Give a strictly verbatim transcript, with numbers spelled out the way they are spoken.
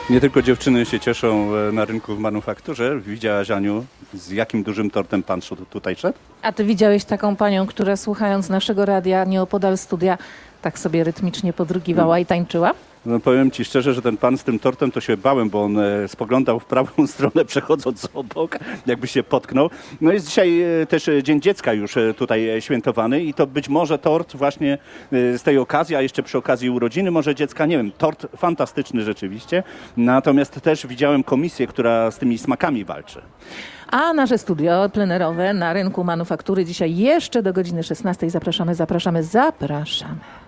Nie tylko dziewczyny się cieszą na rynku w manufakturze. Widziałaś, Aniu, z jakim dużym tortem pan tutaj szedł? A ty widziałeś taką panią, która słuchając naszego radia nieopodal studia tak sobie rytmicznie podrugiwała i tańczyła? No powiem ci szczerze, że ten pan z tym tortem to się bałem, bo on e, spoglądał w prawą stronę przechodząc obok, jakby się potknął. No jest dzisiaj e, też Dzień Dziecka już e, tutaj e, świętowany i to być może tort właśnie e, z tej okazji, a jeszcze przy okazji urodziny może dziecka, nie wiem, tort fantastyczny rzeczywiście. Natomiast też widziałem komisję, która z tymi smakami walczy. A nasze studio plenerowe na rynku manufaktury dzisiaj jeszcze do godziny szesnastej. Zapraszamy, zapraszamy, zapraszamy.